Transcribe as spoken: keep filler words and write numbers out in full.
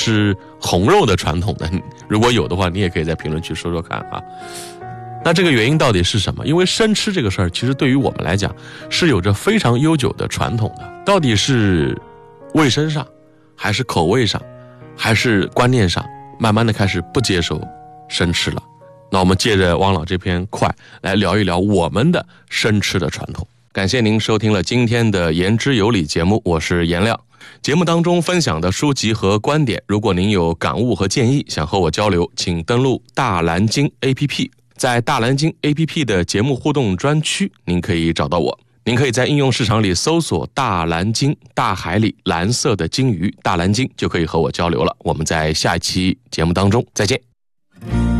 吃红肉的传统呢？如果有的话，你也可以在评论区说说看啊。那这个原因到底是什么？因为生吃这个事儿，其实对于我们来讲是有着非常悠久的传统的。到底是卫生上，还是口味上，还是观念上，慢慢的开始不接受生吃了。那我们借着汪老这篇快来聊一聊我们的生吃的传统。感谢您收听了今天的言之有理节目，我是颜亮。节目当中分享的书籍和观点，如果您有感悟和建议想和我交流，请登录大蓝鲸 A P P， 在大蓝鲸 A P P 的节目互动专区您可以找到我。您可以在应用市场里搜索大蓝鲸，大海里蓝色的鲸鱼，大蓝鲸就可以和我交流了。我们在下一期节目当中再见。